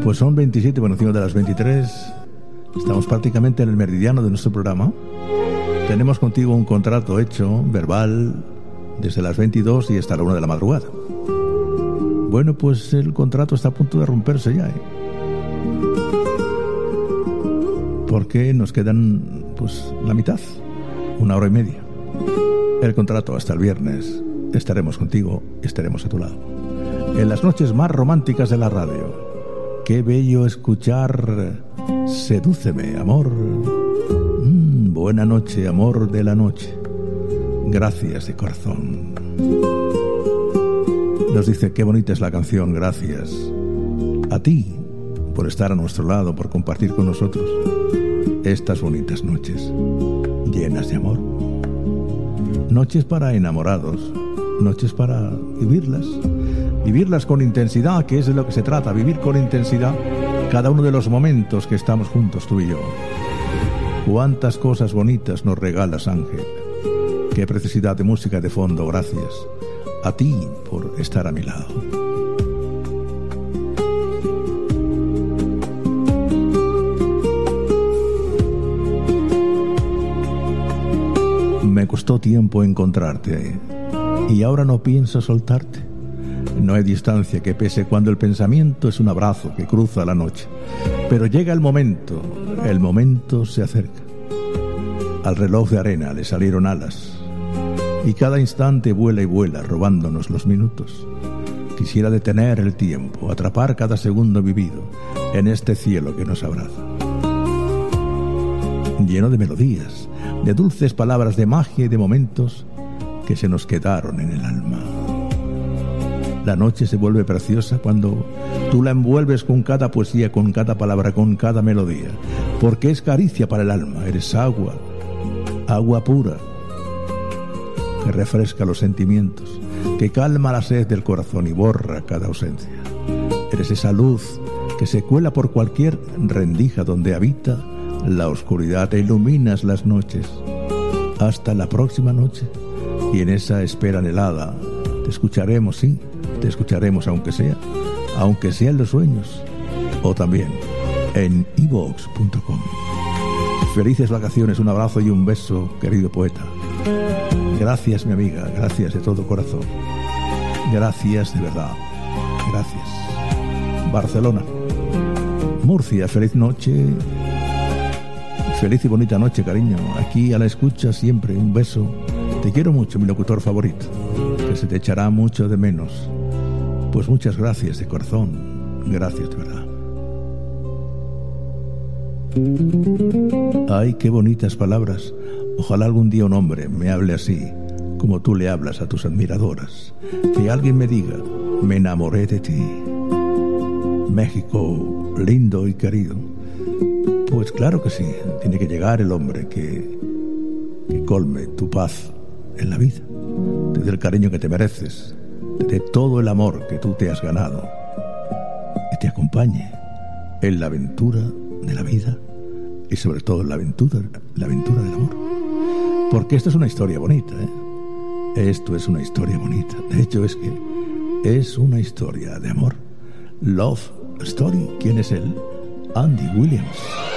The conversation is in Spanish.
Pues son 27 por encima de las 23. Estamos prácticamente en el meridiano de nuestro programa. Tenemos contigo un contrato hecho, verbal, desde las 22 y hasta la 1 de la madrugada. Bueno, pues el contrato está a punto de romperse ya, porque nos quedan, pues, la mitad, 1 hora y media. El contrato hasta el viernes. Estaremos contigo, estaremos a tu lado. En las noches más románticas de la radio. Qué bello escuchar Sedúceme, amor. Buena noche, amor de la noche. Gracias de corazón. Nos dice, qué bonita es la canción, gracias a ti por estar a nuestro lado, por compartir con nosotros estas bonitas noches llenas de amor. Noches para enamorados, noches para vivirlas con intensidad, que es de lo que se trata, vivir con intensidad cada uno de los momentos que estamos juntos tú y yo. Cuántas cosas bonitas nos regalas, Ángel. Qué preciosidad de música de fondo, gracias a ti por estar a mi lado. Me costó tiempo encontrarte y ahora no pienso soltarte. No hay distancia que pese cuando el pensamiento es un abrazo que cruza la noche. Pero llega el momento se acerca. Al reloj de arena le salieron alas y cada instante vuela y vuela robándonos los minutos. Quisiera detener el tiempo, atrapar cada segundo vivido en este cielo que nos abraza. Lleno de melodías, de dulces palabras, de magia y de momentos que se nos quedaron en el alma. La noche se vuelve preciosa cuando tú la envuelves con cada poesía, con cada palabra, con cada melodía, porque es caricia para el alma. Eres agua, agua pura, que refresca los sentimientos, que calma la sed del corazón y borra cada ausencia. Eres esa luz que se cuela por cualquier rendija donde habita la oscuridad. Te iluminas las noches. Hasta la próxima noche. Y en esa espera anhelada te escucharemos, sí, te escucharemos aunque sea en los sueños o también en iVoox.com. Felices vacaciones, un abrazo y un beso, querido poeta. Gracias, mi amiga, gracias de todo corazón. Gracias de verdad. Gracias. Barcelona. Murcia, feliz noche. Feliz y bonita noche, cariño. Aquí a la escucha siempre, un beso. Te quiero mucho, mi locutor favorito, que se te echará mucho de menos. Pues muchas gracias de corazón. Gracias de verdad. Ay, qué bonitas palabras. Ojalá algún día un hombre me hable así, como tú le hablas a tus admiradoras. Que alguien me diga, me enamoré de ti. México, lindo y querido. Pues claro que sí, tiene que llegar el hombre que colme tu paz en la vida, te dé el cariño que te mereces, te dé todo el amor que tú te has ganado y te acompañe en la aventura de la vida y sobre todo en la aventura del amor. Porque esto es una historia bonita, ¿eh? Esto es una historia bonita. De hecho es que es una historia de amor. Love Story. ¿Quién es él? Andy Williams.